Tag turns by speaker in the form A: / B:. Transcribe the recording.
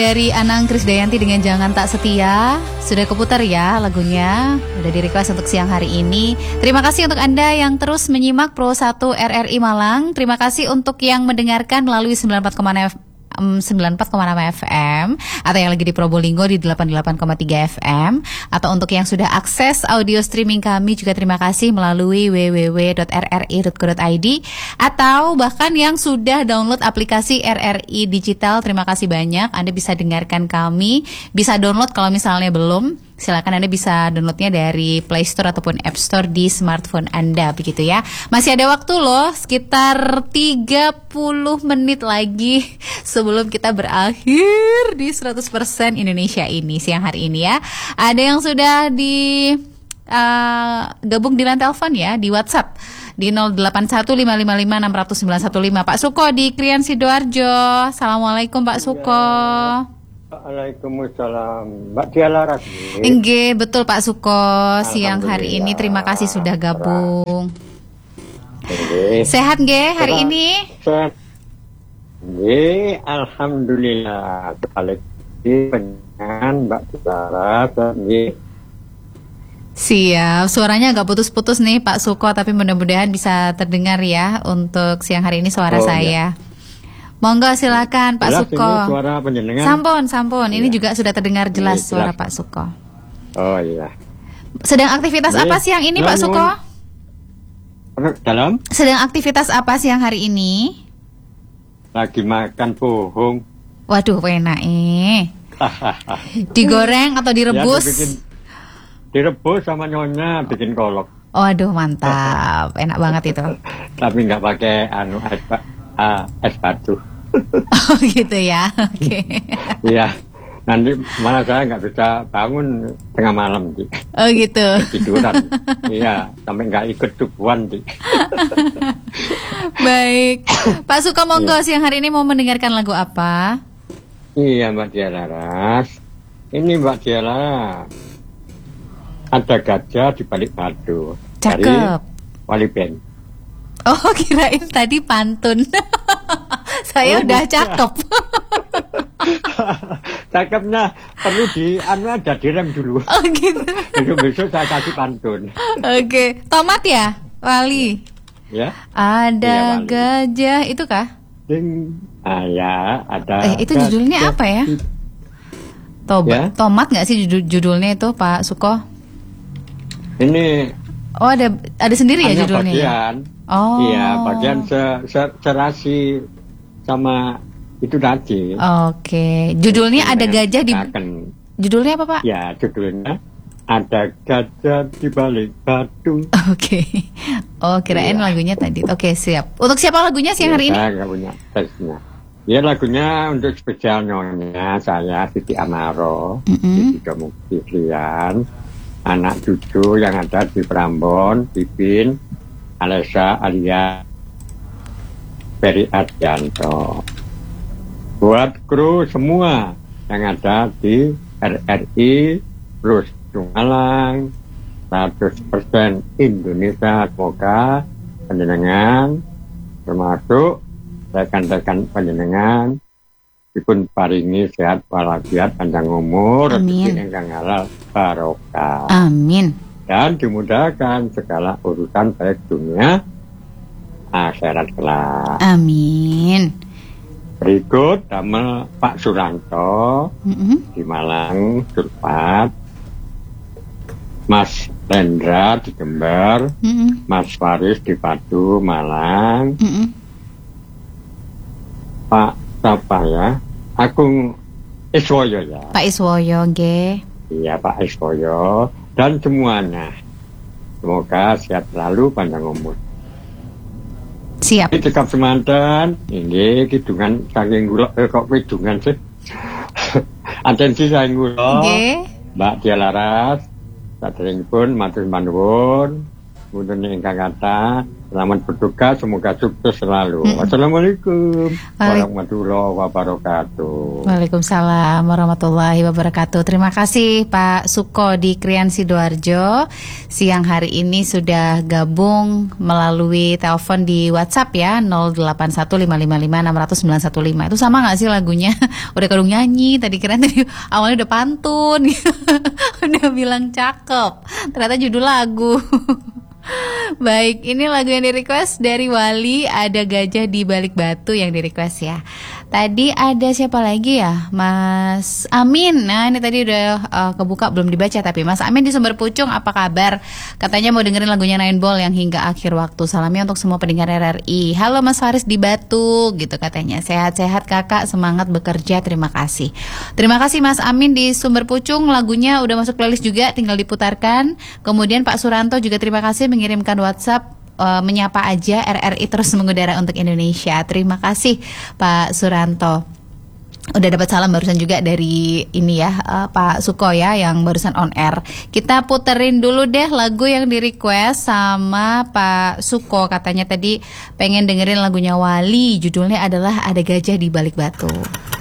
A: Dari Anang Krisdayanti dengan Jangan Tak Setia. Sudah keputar ya lagunya. Udah di request untuk siang hari ini. Terima kasih untuk Anda yang terus menyimak Pro 1 RRI Malang. Terima kasih untuk yang mendengarkan melalui 94,6 FM atau yang lagi di Probolinggo di 88,3 FM, atau untuk yang sudah akses audio streaming kami juga terima kasih melalui www.rri.co.id, atau bahkan yang sudah download aplikasi RRI Digital. Terima kasih banyak, Anda bisa dengarkan kami, bisa download kalau misalnya belum. Silakan Anda bisa downloadnya dari Play Store ataupun App Store di smartphone Anda, begitu ya. Masih ada waktu loh, sekitar 30 menit lagi sebelum kita berakhir di 100% Indonesia ini siang hari ini ya. Ada yang sudah gabung di line telepon ya, di WhatsApp di 0815556915. Pak Suko di Krian Sidoarjo. Assalamualaikum Pak Suko.
B: Waalaikumsalam, Mbak Diala Laras.
A: Nggih, betul Pak Suko. Siang hari ini terima kasih sudah gabung. Sehat nggih hari ini?
B: Sehat. Nggih, alhamdulillah. Balik dengan Mbak Diala Laras nggih.
A: Siap, suaranya agak putus-putus nih Pak Suko, tapi mudah-mudahan bisa terdengar ya untuk siang hari ini suara saya. Ya. Monggo silakan Pak
B: jelas
A: Suko.
B: Ini suara penjenengan.
A: Sampun. Ini
B: Ya.
A: juga sudah terdengar jelas
B: Jelas.
A: suara Pak Suko.
B: Oh iya.
A: Sedang aktivitas apa siang ini Pak Suko?
B: Dalam?
A: Sedang aktivitas apa siang hari ini?
B: Lagi makan pohong.
A: Waduh, enak digoreng atau direbus?
B: Ya, direbus sama nyonya bikin kolok.
A: Waduh, mantap. Enak banget itu.
B: Tapi nggak pakai es batu.
A: Oh gitu ya, oke.
B: Iya, nanti malah saya nggak bisa bangun tengah malam, Di.
A: Oh gitu.
B: Tiduran. Iya, sampai nggak ikut tubuhan, Di.
A: Baik, Pak Suko monggo siang hari ini mau mendengarkan lagu apa?
B: Iya, Mbak Diala Laras. Ini Mbak Diala, ada gajah di balik batu.
A: Cakep.
B: Dari Wali Band.
A: Oh, kirain tadi pantun. Saya udah cakep.
B: Cakepnya perlu ada direm dulu.
A: Oh gitu.
B: Besok saya kasih pantun.
A: Oke, tomat ya, Wali.
B: Ya.
A: Ada
B: Wali.
A: gajah itu kah?
B: Ya, ada.
A: Itu judulnya apa ya?
B: Ya?
A: Tomat nggak sih judulnya itu Pak Suko?
B: Ini.
A: Oh ada sendiri ya judulnya?
B: Bagian.
A: Oh.
B: Iya, bagian serasi sama itu tadi.
A: Oke, judulnya ada gajah di. Judulnya apa Pak?
B: Ya, judulnya ada gajah di balik batu.
A: Oke. Oh, kirain lagunya tadi. Oke, siap. Untuk siapa lagunya siang hari ini?
B: Saya nggak punya tesnya. Ya, lagunya untuk spesial nyonya saya Siti Amaro, Siti Domuktian, anak cucu yang ada di Prambon, Pipin, Alesa, Alia, Ferry Adrianto. Buat kru semua yang ada di RRI Plus Malang 100% Indonesia, semoga panjenengan termasuk rekan-rekan panjenengan dipun paringi sehat walafiat panjang umur, rezeki ingkang halal barokah.
A: Amin.
B: Dan dimudahkan segala urusan baik dunia akhirat kelak.
A: Amin.
B: Berikut damel Pak Suranto di Malang, Surpat, Mas Rendra di Jember, Mas Faris di Padu, Malang, Pak siapa ya? Agung Iswoyo ya.
A: Pak Iswoyo, nggih.
B: Iya, Pak Iswoyo dan semuanya. Semoga sehat selalu, panjang umur.
A: Siap.
B: Ini cekap semanten, ini kidungan saking gula, kok kidungan sih? Atensi saking gula,
A: Nggih.
B: Mbak Diala Laras, saderengipun matur manuwun, Mudune ingkang kata, selamat bertugas, semoga sukses selalu. Wassalamualaikum warahmatullahi wabarakatuh.
A: Waalaikumsalam warahmatullahi wabarakatuh. Terima kasih Pak Suko di Krian Sidoarjo. Siang hari ini sudah gabung melalui telepon di WhatsApp ya, 081555600915. Itu sama gak sih lagunya? Udah kadung nyanyi, tadi kira tadi awalnya udah pantun. Udah bilang cakep, ternyata judul lagu. Baik, ini lagu yang di-request dari Wali, ada Gajah di Balik Batu yang di-request ya. Tadi ada siapa lagi ya? Mas Amin. Nah, ini tadi udah kebuka belum dibaca, tapi Mas Amin di Sumber Pucung, apa kabar? Katanya mau dengerin lagunya Nine Ball yang Hingga Akhir Waktu. Salamnya untuk semua pendengar RRI. Halo Mas Faris di Batu, gitu katanya. Sehat-sehat kakak, semangat bekerja, terima kasih. Terima kasih Mas Amin di Sumber Pucung. Lagunya udah masuk playlist juga, tinggal diputarkan. Kemudian Pak Suranto juga terima kasih mengirimkan WhatsApp, menyapa aja, RRI terus mengudara untuk Indonesia. Terima kasih Pak Suranto. Udah dapat salam barusan juga dari ini ya, Pak Suko ya, yang barusan on air. Kita puterin dulu deh lagu yang di request sama Pak Suko. Katanya tadi pengen dengerin lagunya Wali, judulnya adalah Ada Gajah di Balik Batu.